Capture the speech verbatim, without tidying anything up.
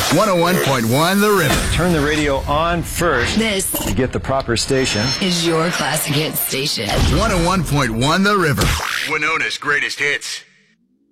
one oh one point one The River. Turn the radio on first. This to get the proper station. is your classic hit station. one oh one point one The River. Winona's greatest hits.